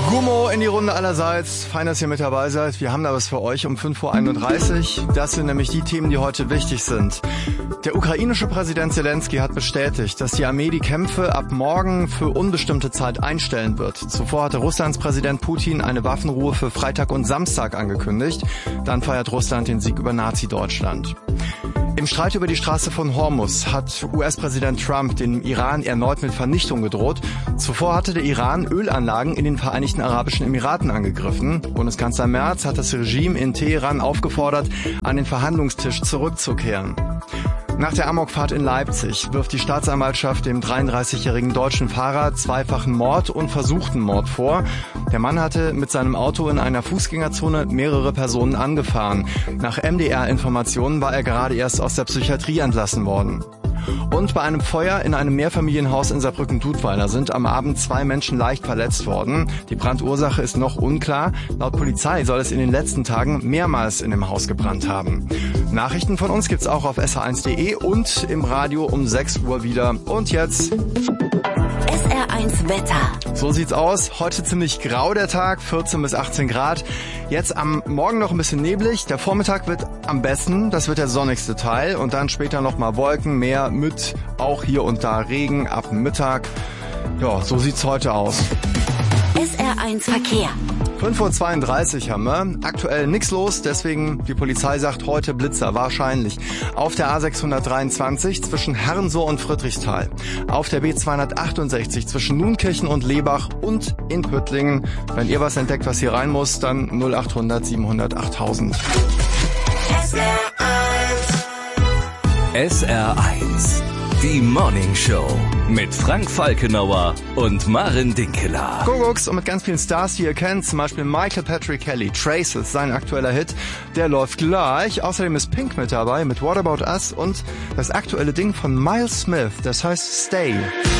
Gummo in die Runde allerseits. Fein, dass ihr mit dabei seid. Wir haben da was für euch um 5.31 Uhr. Das sind nämlich die Themen, die heute wichtig sind. Der ukrainische Präsident Zelensky hat bestätigt, dass die Armee die Kämpfe ab morgen für unbestimmte Zeit einstellen wird. Zuvor hatte Russlands Präsident Putin eine Waffenruhe für Freitag und Samstag angekündigt. Dann feiert Russland den Sieg über Nazi-Deutschland. Im Streit über die Straße von Hormuz hat US-Präsident Trump dem Iran erneut mit Vernichtung gedroht. Zuvor hatte der Iran Ölanlagen in den Vereinigten Arabischen Emiraten angegriffen. Bundeskanzler Merz hat das Regime in Teheran aufgefordert, an den Verhandlungstisch zurückzukehren. Nach der Amokfahrt in Leipzig wirft die Staatsanwaltschaft dem 33-jährigen deutschen Fahrer zweifachen Mord und versuchten Mord vor. Der Mann hatte mit seinem Auto in einer Fußgängerzone mehrere Personen angefahren. Nach MDR-Informationen war er gerade erst aus der Psychiatrie entlassen worden. Und bei einem Feuer in einem Mehrfamilienhaus in Saarbrücken-Dudweiler sind am Abend 2 Menschen leicht verletzt worden. Die Brandursache ist noch unklar. Laut Polizei soll es in den letzten Tagen mehrmals in dem Haus gebrannt haben. Nachrichten von uns gibt's auch auf sr1.de und im Radio um 6 Uhr wieder. Und jetzt SR1 Wetter. So sieht's aus. Heute ziemlich grau der Tag, 14 bis 18 Grad. Jetzt am Morgen noch ein bisschen neblig. Der Vormittag wird am besten. Das wird der sonnigste Teil. Und dann später nochmal Wolken, Meer mit auch hier und da Regen ab Mittag. Ja, so sieht's heute aus. SR1 Verkehr. 5.32 Uhr haben wir. Aktuell nichts los, deswegen die Polizei sagt heute Blitzer, wahrscheinlich. Auf der A623 zwischen Herrensohr und Friedrichsthal. Auf der B268 zwischen Nunkirchen und Lebach und in Püttlingen. Wenn ihr was entdeckt, was hier rein muss, dann 0800 700 8000. SR1, die Morning Show mit Frank Falkenauer und Maren Dinkeler. Kuckucks und mit ganz vielen Stars, die ihr kennt, zum Beispiel Michael Patrick Kelly, Traces, sein aktueller Hit, der läuft gleich. Außerdem ist Pink mit dabei mit What About Us und das aktuelle Ding von Miles Smith, das heißt Stay.